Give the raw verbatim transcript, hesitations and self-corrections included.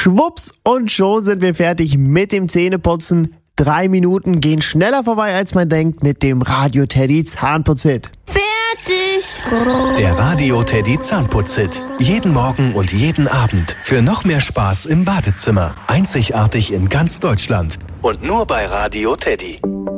Schwupps und schon sind wir fertig mit dem Zähneputzen. Drei Minuten gehen schneller vorbei, als man denkt, mit dem Radio Teddy Zahnputzhit. Fertig! Der Radio Teddy Zahnputzhit. Jeden Morgen und jeden Abend. Für noch mehr Spaß im Badezimmer. Einzigartig in ganz Deutschland. Und nur bei Radio Teddy.